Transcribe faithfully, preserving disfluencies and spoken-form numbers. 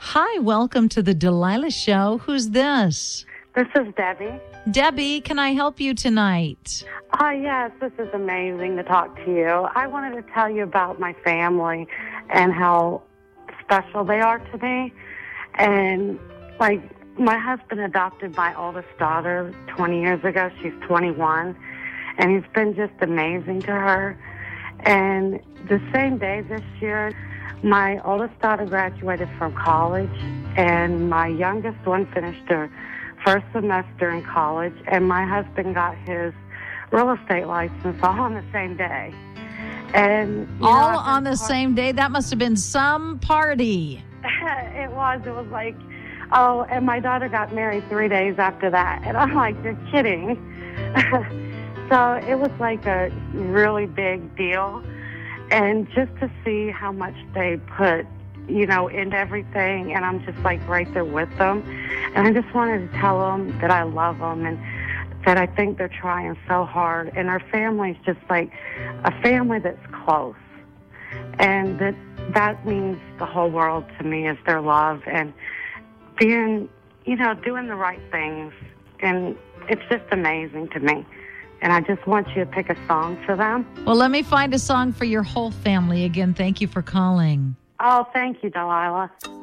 Hi, welcome to the Delilah Show. Who's this? This is Debbie. Debbie, can I help you tonight? Oh, yes, this is amazing to talk to you. I wanted to tell you about my family and how special they are to me. And, like, my husband adopted my oldest daughter twenty years ago. She's twenty-one. And he's been just amazing to her. And the same day this year, my oldest daughter graduated from college, and my youngest one finished her first semester in college, and my husband got his real estate license all on the same day. And you all know, on the part- same day? That must have been some party. It was. It was like, oh, and my daughter got married three days after that. And I'm like, you're kidding. So it was like a really big deal. And just to see how much they put, you know, into everything, and I'm just like right there with them. And I just wanted to tell them that I love them and that I think they're trying so hard. And our family's just like a family that's close. And that that means the whole world to me, is their love and being, you know, doing the right things. And it's just amazing to me. And I just want you to pick a song for them. Well, let me find a song for your whole family. Again, thank you for calling. Oh, thank you, Delilah.